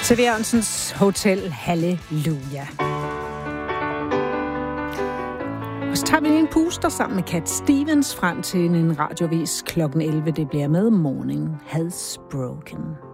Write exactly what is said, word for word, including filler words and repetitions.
T V Jørgensens Hotel Halleluja. Og så tager vi en puster sammen med Cat Stevens frem til en radiovis klokken elleve. Det bliver med Morning Has Broken.